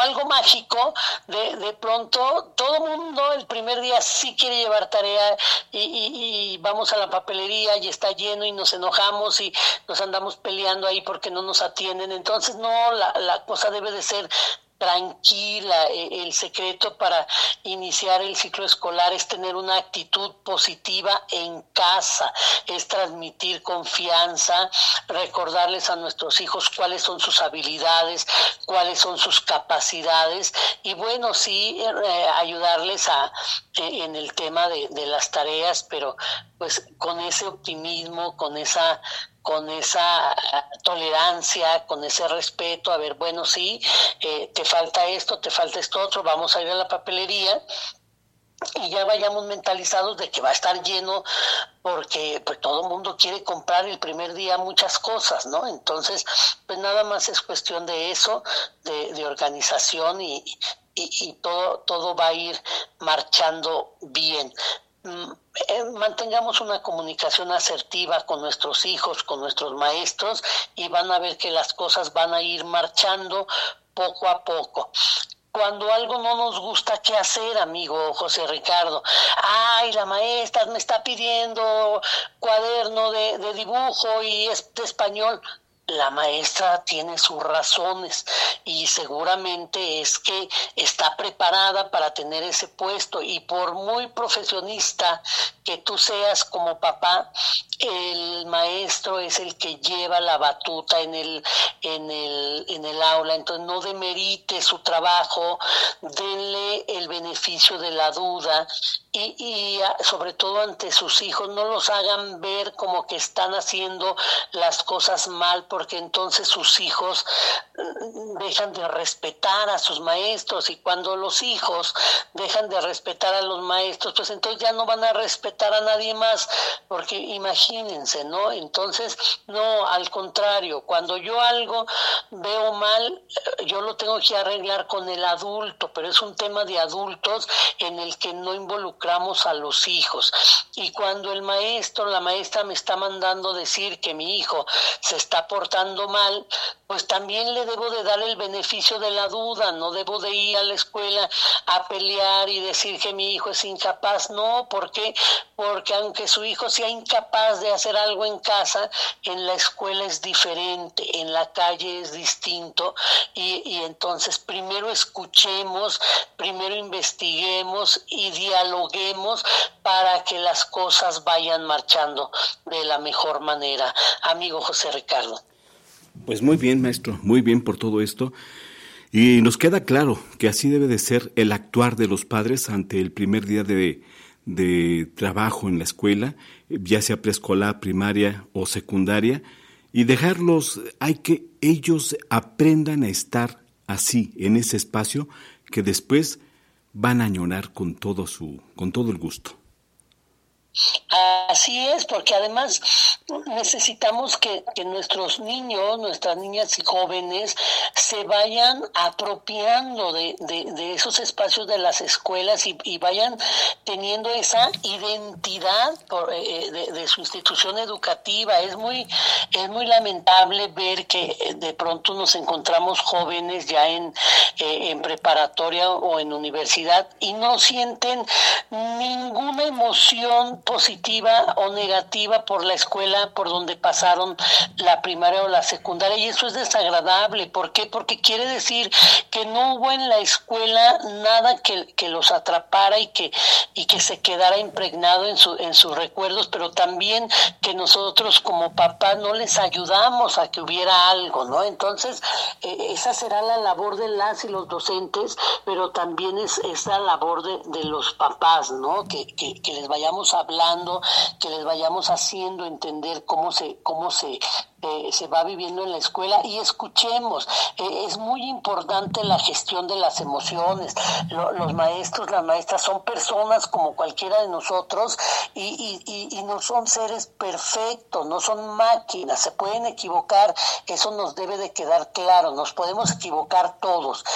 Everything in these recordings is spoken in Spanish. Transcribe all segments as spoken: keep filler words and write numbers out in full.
algo mágico, de, de pronto todo el mundo el primer día sí quiere llevar tarea y, y, y vamos a la papelería y está lleno y nos enojamos y nos andamos peleando ahí porque no nos atienden. Entonces no, la, la cosa debe de ser tranquila. El secreto para iniciar el ciclo escolar es tener una actitud positiva en casa, es transmitir confianza, recordarles a nuestros hijos cuáles son sus habilidades, cuáles son sus capacidades y bueno, sí, eh, ayudarles a eh, en el tema de, de las tareas, pero pues con ese optimismo, con esa con esa tolerancia, con ese respeto, a ver, bueno, sí, eh, te falta esto, te falta esto otro, vamos a ir a la papelería y ya vayamos mentalizados de que va a estar lleno porque pues todo el mundo quiere comprar el primer día muchas cosas, ¿no? Entonces, pues nada más es cuestión de eso, de, de organización y, y, y todo, todo va a ir marchando bien. Mantengamos una comunicación asertiva con nuestros hijos, con nuestros maestros y van a ver que las cosas van a ir marchando poco a poco. Cuando algo no nos gusta, ¿qué hacer, amigo José Ricardo? Ay, la maestra me está pidiendo cuaderno de, de dibujo y es de español. La maestra tiene sus razones y seguramente es que está preparada para tener ese puesto y por muy profesionista que tú seas como papá, el maestro es el que lleva la batuta en el en el en el aula, entonces no demerite su trabajo, denle el beneficio de la duda y, y sobre todo ante sus hijos no los hagan ver como que están haciendo las cosas mal, porque entonces sus hijos dejan de respetar a sus maestros y cuando los hijos dejan de respetar a los maestros, pues entonces ya no van a respetar a nadie más, porque imagínense, ¿no? Entonces, no, al contrario, cuando yo algo veo mal, yo lo tengo que arreglar con el adulto, pero es un tema de adultos en el que no involucramos a los hijos. Y cuando el maestro, la maestra me está mandando decir que mi hijo se está portando mal, pues también le debo de dar el beneficio de la duda, no debo de ir a la escuela a pelear y decir que mi hijo es incapaz, no, ¿por qué? Porque aunque su hijo sea incapaz de hacer algo en casa, en la escuela es diferente, en la calle es distinto y, y entonces primero escuchemos, primero investiguemos y dialoguemos para que las cosas vayan marchando de la mejor manera. Amigo José Ricardo. Pues muy bien, maestro, muy bien por todo esto. Y nos queda claro que así debe de ser el actuar de los padres ante el primer día de, de trabajo en la escuela, ya sea preescolar, primaria o secundaria, y dejarlos, hay que ellos aprendan a estar así, en ese espacio, que después van a añorar con todo su, con todo el gusto. Así es, porque además necesitamos que, que nuestros niños, nuestras niñas y jóvenes se vayan apropiando de, de, de esos espacios de las escuelas y, y vayan teniendo esa identidad por, eh, de, de su institución educativa. Es muy, es muy lamentable ver que de pronto nos encontramos jóvenes ya en, eh, en preparatoria o en universidad y no sienten ninguna emoción positiva o negativa por la escuela por donde pasaron la primaria o la secundaria, y eso es desagradable. ¿Por qué? Porque quiere decir que no hubo en la escuela nada que, que los atrapara y que, y que se quedara impregnado en, su, en sus recuerdos, pero también que nosotros como papás no les ayudamos a que hubiera algo, ¿no? Entonces, eh, esa será la labor de las y los docentes, pero también es esa labor de, de los papás, ¿no? Que, que, que les vayamos hablando, que les vayamos haciendo entender cómo se cómo se eh, se va viviendo en la escuela y escuchemos. Eh, es muy importante la gestión de las emociones. Lo, los maestros, las maestras son personas como cualquiera de nosotros y, y, y, y no son seres perfectos, no son máquinas, se pueden equivocar, eso nos debe de quedar claro, nos podemos equivocar todos.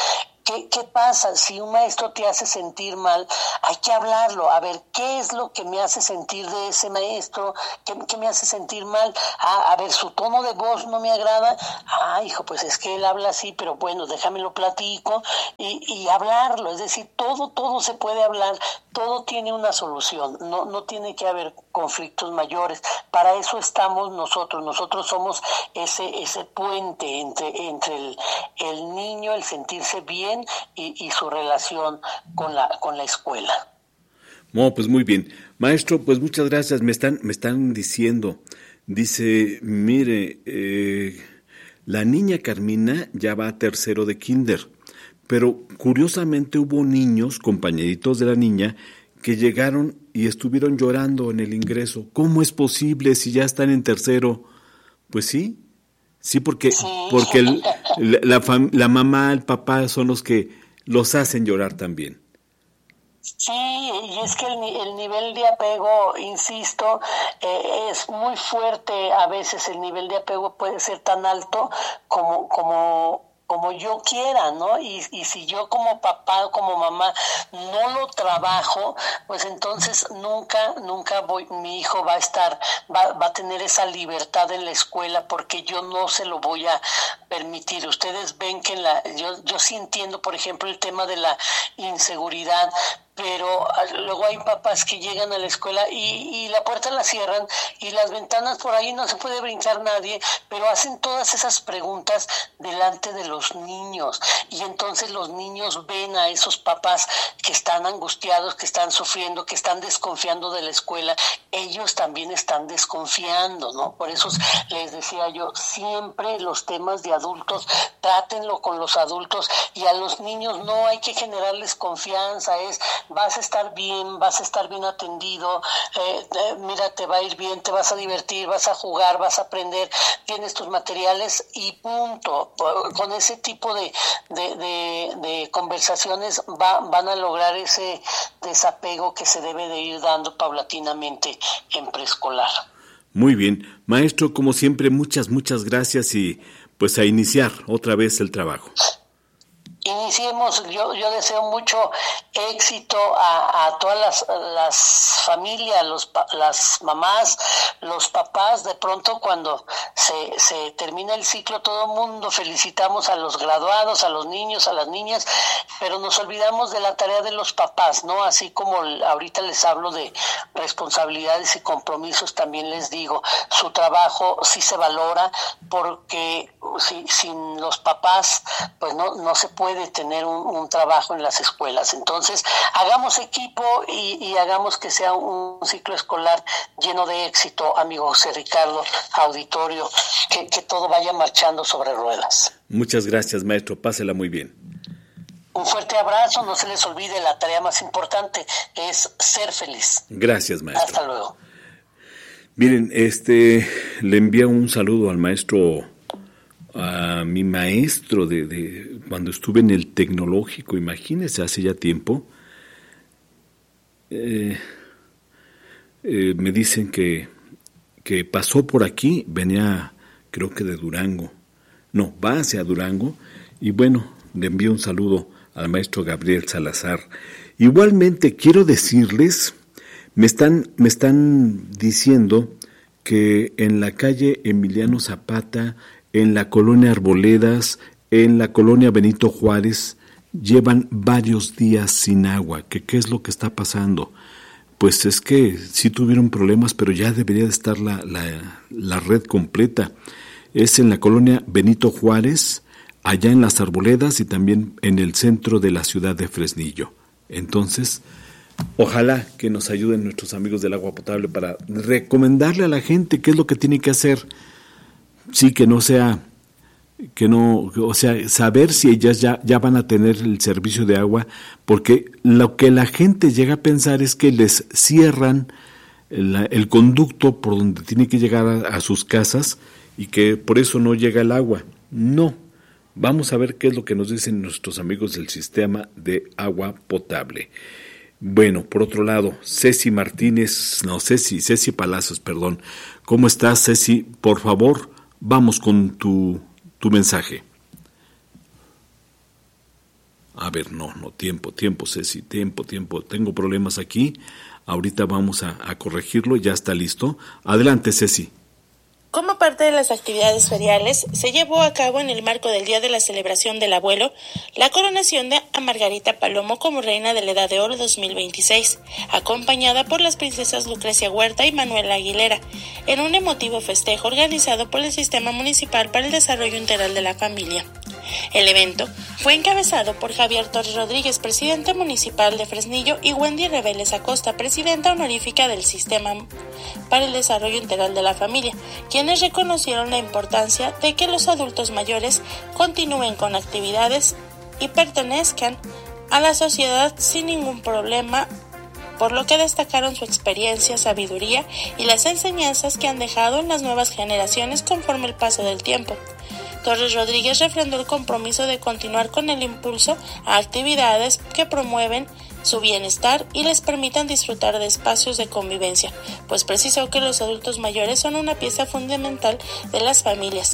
¿Qué, ¿Qué pasa? Si un maestro te hace sentir mal, hay que hablarlo. A ver, ¿qué es lo que me hace sentir de ese maestro? ¿Qué, qué me hace sentir mal? Ah, a ver, su tono de voz no me agrada. Ah, hijo, pues es que él habla así, pero bueno, déjamelo platico y, y hablarlo. Es decir, todo, todo se puede hablar, todo tiene una solución. No, no tiene que haber conflictos mayores. Para eso estamos nosotros. Nosotros somos ese, ese puente entre, entre el, el niño, el sentirse bien y, y su relación con la, con la escuela. No, pues muy bien. Maestro, pues muchas gracias. Me están, me están diciendo, dice, mire, eh, la niña Carmina ya va a tercero de kinder, pero curiosamente hubo niños, compañeritos de la niña, que llegaron y estuvieron llorando en el ingreso. ¿Cómo es posible si ya están en tercero? Pues sí, sí, porque, sí. porque el, la, la, fam, la mamá, el papá son los que los hacen llorar también. Sí, y es que el, el nivel de apego, insisto, eh, es muy fuerte. A veces el nivel de apego puede ser tan alto como como como yo quiera, ¿no? Y, y si yo como papá o como mamá no lo trabajo, pues entonces nunca, nunca voy, mi hijo va a estar, va, va a tener esa libertad en la escuela, porque yo no se lo voy a permitir. Ustedes ven que en la, yo, yo sí entiendo, por ejemplo, el tema de la inseguridad, pero luego hay papás que llegan a la escuela y, y la puerta la cierran y las ventanas por ahí no se puede brincar nadie, pero hacen todas esas preguntas delante de los niños, y entonces los niños ven a esos papás que están angustiados, que están sufriendo, que están desconfiando de la escuela. Ellos también están desconfiando, ¿no? Por eso les decía yo, siempre los temas de adultos, trátenlo con los adultos, y a los niños no hay que generarles confianza. Es vas a estar bien, vas a estar bien atendido, eh, eh, mira, te va a ir bien, te vas a divertir, vas a jugar, vas a aprender, tienes tus materiales y punto. Con ese tipo de, de, de, de conversaciones va, van a lograr ese desapego que se debe de ir dando paulatinamente en preescolar. Muy bien. Maestro, como siempre, muchas, muchas gracias y pues a iniciar otra vez el trabajo. Iniciemos, yo, yo deseo mucho éxito a, a todas las, las familias, los, las mamás, los papás. De pronto cuando se, se termina el ciclo, todo el mundo felicitamos a los graduados, a los niños, a las niñas, pero nos olvidamos de la tarea de los papás, ¿no? Así como ahorita les hablo de responsabilidades y compromisos, también les digo, su trabajo sí se valora, porque si, sin los papás pues no, no se puede de tener un, un trabajo en las escuelas. Entonces, hagamos equipo y, y hagamos que sea un, un ciclo escolar lleno de éxito, amigo José Ricardo, auditorio, que, que todo vaya marchando sobre ruedas. Muchas gracias, maestro. Pásela muy bien. Un fuerte abrazo. No se les olvide, la tarea más importante es ser feliz. Gracias, maestro. Hasta luego. Miren, este, le envío un saludo al maestro, a mi maestro de, de cuando estuve en el tecnológico, imagínese, hace ya tiempo. Eh, eh, me dicen que, que pasó por aquí, venía creo que de Durango, no, va hacia Durango, y bueno, le envío un saludo al maestro Gabriel Salazar. Igualmente quiero decirles, me están, me están diciendo que en la calle Emiliano Zapata, en la colonia Arboledas, en la colonia Benito Juárez, llevan varios días sin agua. ¿Qué, qué es lo que está pasando? Pues es que sí tuvieron problemas, pero ya debería de estar la, la, la red completa. Es en la colonia Benito Juárez, allá en las Arboledas y también en el centro de la ciudad de Fresnillo. Entonces, ojalá que nos ayuden nuestros amigos del agua potable para recomendarle a la gente qué es lo que tiene que hacer. Sí, que no sea, que no, o sea, saber si ellas ya, ya van a tener el servicio de agua, porque lo que la gente llega a pensar es que les cierran el, el conducto por donde tiene que llegar a, a sus casas y que por eso no llega el agua. No, vamos a ver qué es lo que nos dicen nuestros amigos del sistema de agua potable. Bueno, por otro lado, Ceci Martínez, no, Ceci, Ceci Palacios, perdón. ¿Cómo estás, Ceci? Por favor, vamos con tu, tu mensaje. A ver, no, no, tiempo, tiempo, Ceci, tiempo, tiempo. Tengo problemas aquí. Ahorita vamos a, a corregirlo, ya está listo. Adelante, Ceci. Como parte de las actividades feriales, se llevó a cabo en el marco del Día de la Celebración del Abuelo, la coronación de a Margarita Palomo como Reina de la Edad de Oro dos mil veintiséis, acompañada por las princesas Lucrecia Huerta y Manuela Aguilera, en un emotivo festejo organizado por el Sistema Municipal para el Desarrollo Integral de la Familia. El evento fue encabezado por Javier Torres Rodríguez, presidente municipal de Fresnillo, y Wendy Reveles Acosta, presidenta honorífica del Sistema para el Desarrollo Integral de la Familia, quienes reconocieron la importancia de que los adultos mayores continúen con actividades y pertenezcan a la sociedad sin ningún problema, por lo que destacaron su experiencia, sabiduría y las enseñanzas que han dejado en las nuevas generaciones conforme el paso del tiempo. Torres Rodríguez refrendó el compromiso de continuar con el impulso a actividades que promueven su bienestar y les permitan disfrutar de espacios de convivencia, pues precisó que los adultos mayores son una pieza fundamental de las familias.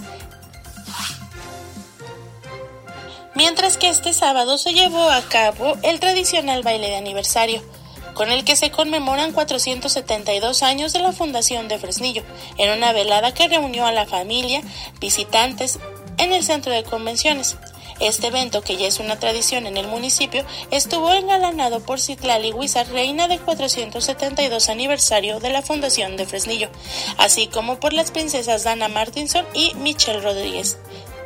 Mientras que este sábado se llevó a cabo el tradicional baile de aniversario, con el que se conmemoran cuatrocientos setenta y dos años de la fundación de Fresnillo, en una velada que reunió a la familia, visitantes, en el centro de convenciones. Este evento, que ya es una tradición en el municipio, estuvo engalanado por Citlali Huizar, reina del cuatrocientos setenta y dos aniversario de la fundación de Fresnillo, así como por las princesas Dana Martinson y Michelle Rodríguez.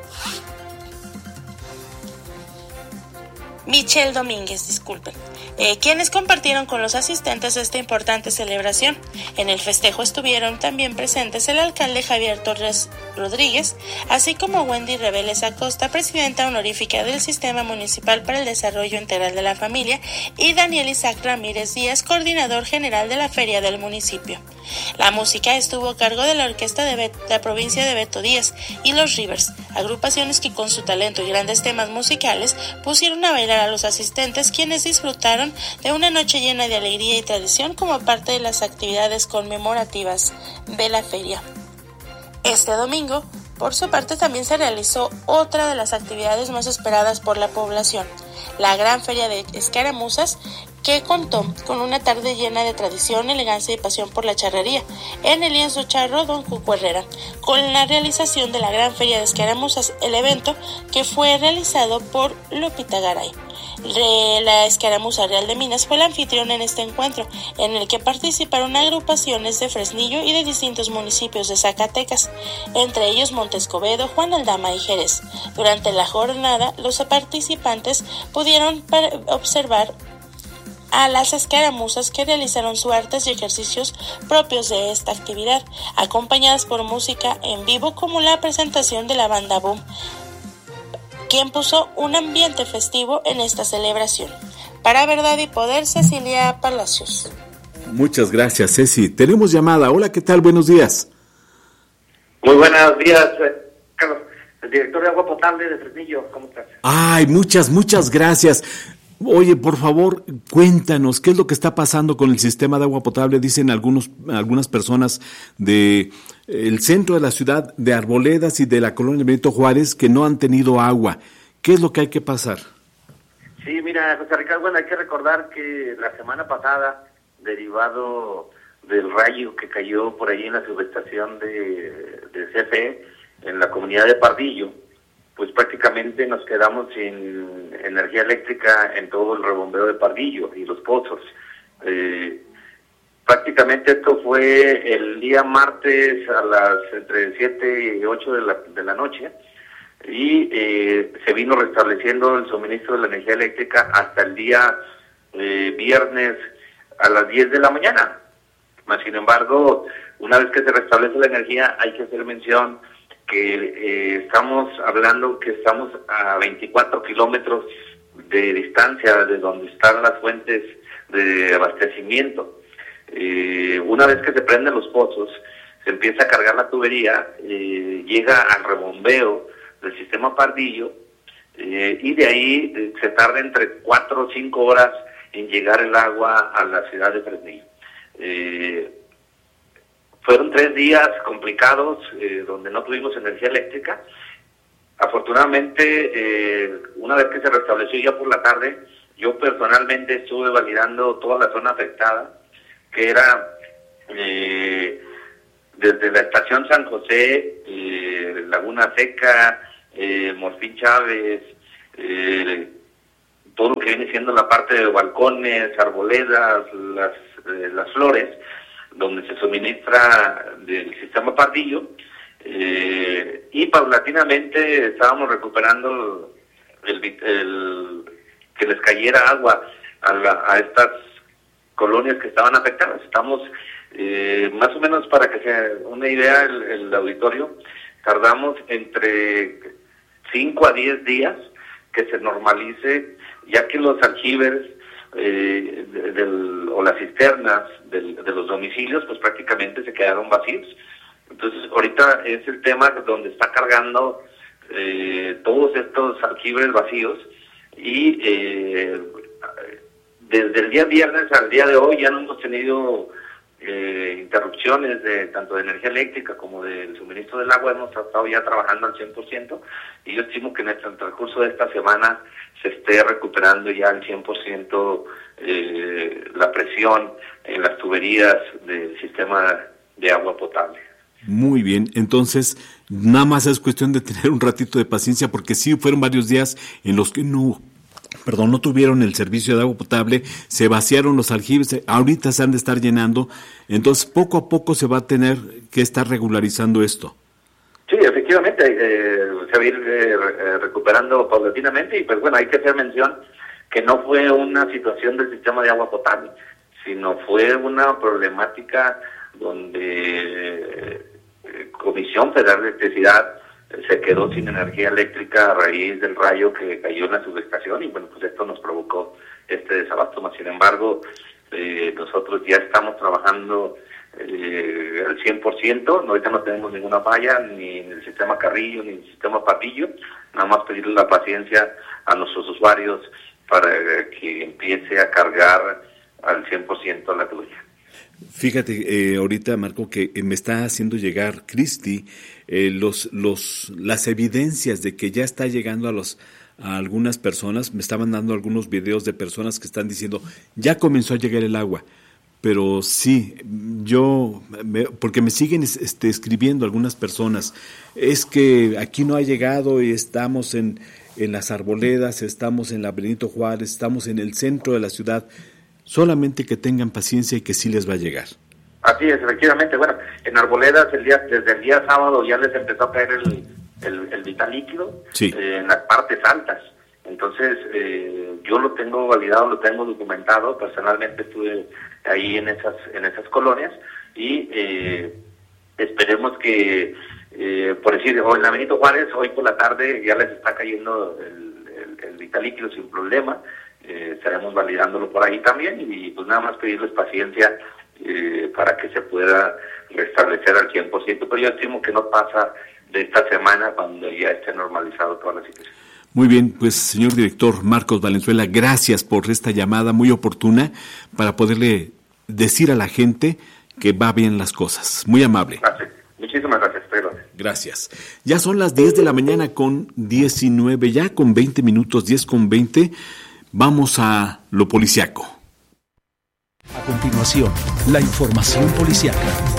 Michelle Domínguez, disculpen, eh, quienes compartieron con los asistentes esta importante celebración. En el festejo estuvieron también presentes el alcalde Javier Torres Rodríguez, así como Wendy Reveles Acosta, presidenta honorífica del Sistema Municipal para el Desarrollo Integral de la Familia, y Daniel Isaac Ramírez Díaz, coordinador general de la feria del municipio. La música estuvo a cargo de la orquesta de Bet- la provincia de Beto Díaz y los Rivers, agrupaciones que con su talento y grandes temas musicales pusieron a bailar a los asistentes, quienes disfrutaron de una noche llena de alegría y tradición como parte de las actividades conmemorativas de la feria. Este domingo, por su parte, también se realizó otra de las actividades más esperadas por la población, la Gran Feria de Escaramuzas, que contó con una tarde llena de tradición, elegancia y pasión por la charrería en el lienzo charro Don Cuco Herrera, con la realización de la Gran Feria de Escaramuzas, el evento que fue realizado por Lupita Garay. La Escaramuza Real de Minas fue el anfitrión en este encuentro, en el que participaron agrupaciones de Fresnillo y de distintos municipios de Zacatecas, entre ellos Montescobedo, Juan Aldama y Jerez. Durante la jornada, los participantes pudieron observar a las escaramuzas, que realizaron suertes y ejercicios propios de esta actividad, acompañadas por música en vivo como la presentación de la banda Boom, quien puso un ambiente festivo en esta celebración. Para Verdad y Poder, Cecilia Palacios. Muchas gracias, Ceci. Tenemos llamada. Hola, ¿qué tal? Buenos días. Muy buenos días, Carlos, el director de agua potable de Fresnillo. ¿Cómo estás? Ay, muchas, muchas gracias. Oye, por favor, cuéntanos, ¿qué es lo que está pasando con el sistema de agua potable? Dicen algunos, algunas personas de el centro de la ciudad, de Arboledas y de la colonia Benito Juárez, que no han tenido agua. ¿Qué es lo que hay que pasar? Sí, mira, José Ricardo, bueno, hay que recordar que la semana pasada, derivado del rayo que cayó por ahí en la subestación de, de C F E, en la comunidad de Pardillo, pues prácticamente nos quedamos sin energía eléctrica en todo el rebombeo de Pardillo y los pozos. Eh, prácticamente esto fue el día martes a las entre siete y ocho de la, de la noche, y eh, se vino restableciendo el suministro de la energía eléctrica hasta el día eh, viernes a las diez de la mañana. Mas, sin embargo, una vez que se restablece la energía, hay que hacer mención que eh, estamos hablando que estamos a veinticuatro kilómetros de distancia de donde están las fuentes de abastecimiento. Eh, una vez que se prenden los pozos, se empieza a cargar la tubería, eh, llega al rebombeo del sistema Pardillo, eh, y de ahí eh, se tarda entre cuatro o cinco horas en llegar el agua a la ciudad de Fresnillo. Eh, Fueron tres días complicados, eh, donde no tuvimos energía eléctrica, afortunadamente, eh, una vez que se restableció ya por la tarde, yo personalmente estuve validando toda la zona afectada, que era eh, desde la estación San José, eh, Laguna Seca, eh, Morfín Chávez, eh, todo lo que viene siendo la parte de balcones, arboledas, las, eh, las flores, donde se suministra del sistema Pardillo, eh, y paulatinamente estábamos recuperando el, el que les cayera agua a, la, a estas colonias que estaban afectadas. Estamos, eh, más o menos para que sea una idea el, el auditorio, tardamos entre cinco a diez días que se normalice, ya que los aljibes eh, de, del, o las cisternas del, de los domicilios pues prácticamente se quedaron vacíos. Entonces ahorita es el tema donde está cargando eh, todos estos aljibes vacíos y eh, desde el día viernes al día de hoy ya no hemos tenido eh, interrupciones de tanto de energía eléctrica como del suministro del agua. Hemos estado ya trabajando al cien por ciento y yo estimo que en el transcurso de esta semana se esté recuperando ya al cien por ciento eh, la presión en las tuberías del sistema de agua potable. Muy bien, entonces nada más es cuestión de tener un ratito de paciencia, porque sí fueron varios días en los que no, perdón, no tuvieron el servicio de agua potable, se vaciaron los aljibes, ahorita se han de estar llenando, entonces poco a poco se va a tener que estar regularizando esto. Sí, efectivamente, eh, se va a ir eh, recuperando paulatinamente y pues bueno, hay que hacer mención que no fue una situación del sistema de agua potable, sino fue una problemática donde eh, Comisión Federal de Electricidad eh, se quedó sin energía eléctrica a raíz del rayo que cayó en la subestación y bueno, pues esto nos provocó este desabasto. Más sin embargo, eh, nosotros ya estamos trabajando eh, al cien por ciento, ahorita no tenemos ninguna falla ni en el sistema Carrillo ni en el sistema Pardillo, nada más pedirle la paciencia a nuestros usuarios para que empiece a cargar al cien por ciento la tuya. Fíjate, eh, ahorita, Marco, que me está haciendo llegar Cristi eh, los, los, las evidencias de que ya está llegando a, los, a algunas personas. Me estaban dando algunos videos de personas que están diciendo, ya comenzó a llegar el agua. Pero sí, yo, me, porque me siguen este, escribiendo algunas personas, es que aquí no ha llegado y estamos en, en las Arboledas, estamos en la Benito Juárez, estamos en el centro de la ciudad. Solamente que tengan paciencia y que sí les va a llegar. Así es, efectivamente. Bueno, en Arboledas el día, desde el día sábado ya les empezó a caer el, el, el vital líquido sí. eh, en las partes altas. Entonces, eh, yo lo tengo validado, lo tengo documentado. Personalmente estuve ahí en esas en esas colonias y eh, esperemos que, eh, por decir, hoy en la Benito Juárez, hoy por la tarde ya les está cayendo el, el, el vital líquido sin problema. Eh, estaremos validándolo por ahí también y pues nada más pedirles paciencia eh, para que se pueda restablecer al cien por ciento, pero yo estimo que no pasa de esta semana cuando ya esté normalizado toda la situación. Muy bien, pues señor director Marcos Valenzuela, gracias por esta llamada muy oportuna para poderle decir a la gente que va bien las cosas. Muy amable. Gracias. Muchísimas gracias. Gracias. Gracias. Ya son las diez de la mañana con diecinueve, ya con veinte minutos, diez con veinte. Vamos a lo policiaco. A continuación, la información policiaca.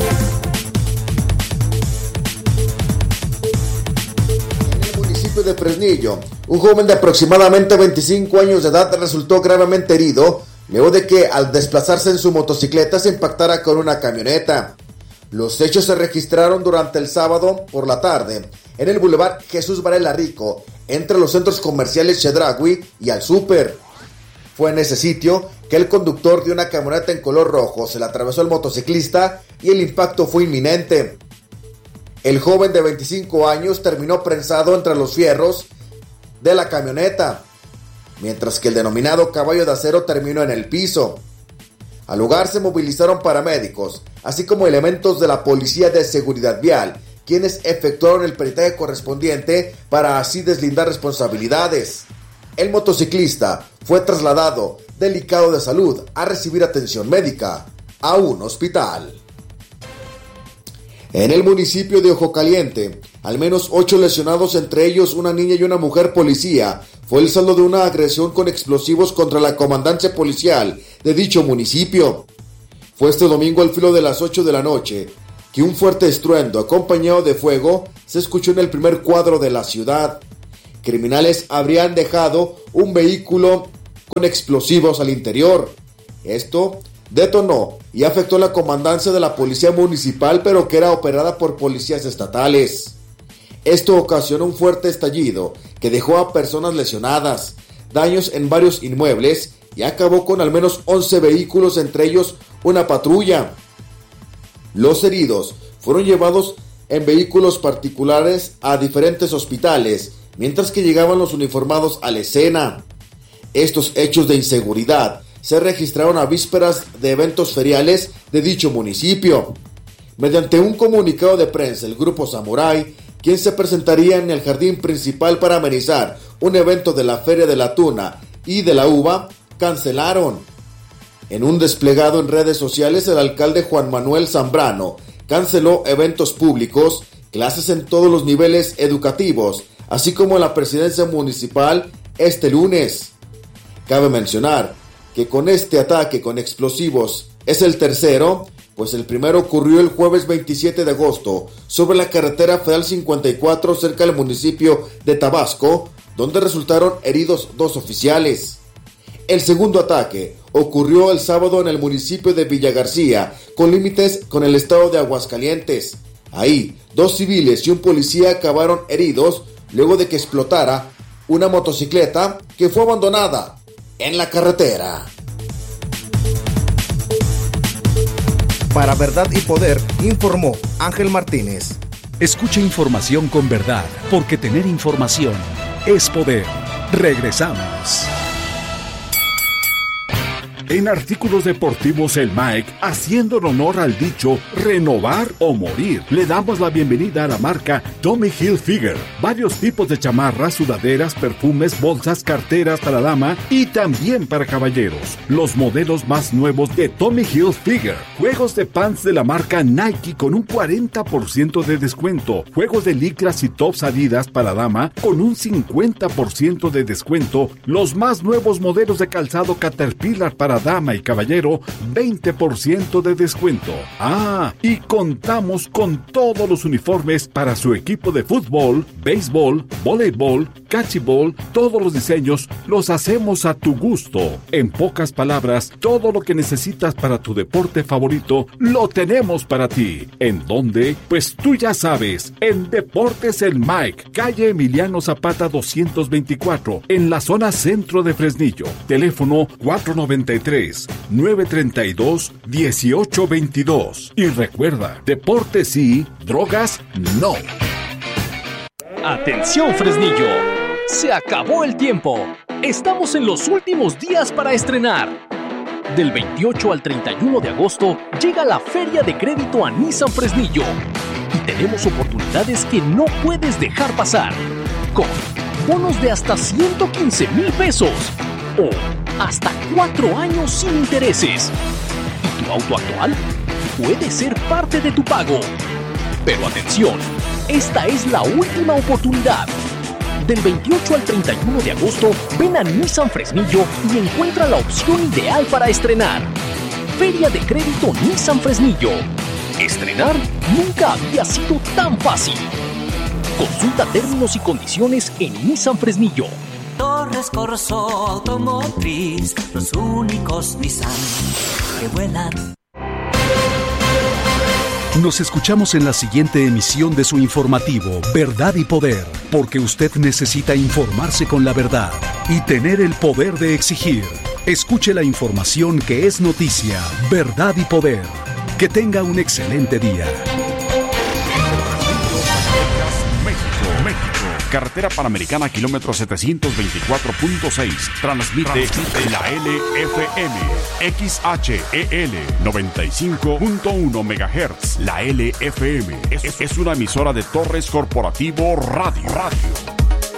En el municipio de Fresnillo, un joven de aproximadamente veinticinco años de edad resultó gravemente herido luego de que al desplazarse en su motocicleta se impactara con una camioneta. Los hechos se registraron durante el sábado por la tarde en el Boulevard Jesús Varela Rico, entre los centros comerciales Chedraui y Al Súper. Fue en ese sitio que el conductor de una camioneta en color rojo se le atravesó al motociclista y el impacto fue inminente. El joven de veinticinco años terminó prensado entre los fierros de la camioneta, mientras que el denominado caballo de acero terminó en el piso. Al lugar se movilizaron paramédicos, así como elementos de la Policía de Seguridad Vial, quienes efectuaron el peritaje correspondiente para así deslindar responsabilidades. El motociclista fue trasladado, delicado de salud, a recibir atención médica a un hospital. En el municipio de Ojo Caliente, Al menos ocho lesionados, entre ellos una niña y una mujer policía. Fue el saldo de una agresión con explosivos contra la comandancia policial de dicho municipio. Fue este domingo al filo de las ocho de la noche que un fuerte estruendo acompañado de fuego se escuchó en el primer cuadro de la ciudad. Criminales habrían dejado un vehículo con explosivos al interior. Esto detonó y afectó la comandancia de la policía municipal, pero que era operada por policías estatales. Esto ocasionó un fuerte estallido que dejó a personas lesionadas, daños en varios inmuebles y acabó con al menos once vehículos, entre ellos una patrulla. Los heridos fueron llevados en vehículos particulares a diferentes hospitales, mientras que llegaban los uniformados a la escena. Estos hechos de inseguridad se registraron a vísperas de eventos feriales de dicho municipio. Mediante un comunicado de prensa, el grupo Samurai, quien se presentaría en el jardín principal para amenizar un evento de la Feria de la Tuna y de la Uva, cancelaron. En un desplegado en redes sociales, el alcalde Juan Manuel Zambrano canceló eventos públicos, clases en todos los niveles educativos, así como en la presidencia municipal este lunes. Cabe mencionar que con este ataque con explosivos es el tercero, pues el primero ocurrió el jueves veintisiete de agosto sobre la carretera federal cincuenta y cuatro cerca del municipio de Tabasco, donde resultaron heridos dos oficiales. El segundo ataque ocurrió el sábado en el municipio de Villa García, con límites con el estado de Aguascalientes. Ahí, dos civiles y un policía acabaron heridos luego de que explotara una motocicleta que fue abandonada en la carretera. Para Verdad y Poder, informó Ángel Martínez. Escucha información con verdad, porque tener información es poder. Regresamos. En Artículos Deportivos El Mike, haciendo honor al dicho renovar o morir, le damos la bienvenida a la marca Tommy Hilfiger. Varios tipos de chamarras, sudaderas, perfumes, bolsas, carteras para dama y también para caballeros. Los modelos más nuevos de Tommy Hilfiger. Juegos de pants de la marca Nike con un cuarenta por ciento de descuento. Juegos de licras y tops Adidas para dama con un cincuenta por ciento de descuento. Los más nuevos modelos de calzado Caterpillar para dama y caballero, veinte por ciento de descuento. Ah, y contamos con todos los uniformes para su equipo de fútbol, béisbol, voleibol, cachibol. Todos los diseños los hacemos a tu gusto. En pocas palabras, todo lo que necesitas para tu deporte favorito lo tenemos para ti. ¿En dónde? Pues tú ya sabes, en Deportes El Mike, calle Emiliano Zapata doscientos veinticuatro, en la zona centro de Fresnillo. Teléfono cuatro noventa y tres, nueve treinta y dos, dieciocho veintidós. Y recuerda, deportes sí, drogas no. Atención Fresnillo, se acabó el tiempo. Estamos en los últimos días para estrenar. Del veintiocho al treinta y uno de agosto llega la Feria de Crédito a Nissan Fresnillo. Y tenemos oportunidades que no puedes dejar pasar. Con bonos de hasta ciento quince mil pesos. O hasta cuatro años sin intereses. ¿Y tu auto actual? Puede ser parte de tu pago. Pero atención, esta es la última oportunidad. Del veintiocho al treinta y uno de agosto, ven a Nissan Fresnillo y encuentra la opción ideal para estrenar. Feria de Crédito Nissan Fresnillo. Estrenar nunca había sido tan fácil. Consulta términos y condiciones en Nissan Fresnillo. Torres Corso Automotriz, los únicos Nissan que vuelan. Nos escuchamos en la siguiente emisión de su informativo Verdad y Poder, porque usted necesita informarse con la verdad y tener el poder de exigir. Escuche la información que es noticia, Verdad y Poder. Que tenga un excelente día. México, México. Carretera Panamericana, kilómetro setecientos veinticuatro punto seis. Transmite, Transmite la L F M, X H E L noventa y cinco punto uno megahertz. La L F M es, es una emisora de Torres Corporativo Radio. Radio.